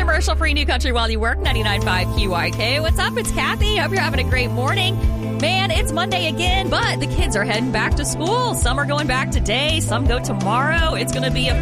Commercial-free New Country while you work, 99.5 QYK. What's up? It's Kathy. Hope you're having a great morning. Man, it's Monday again, but the kids are heading back to school. Some are going back today. Some go tomorrow. It's going to be a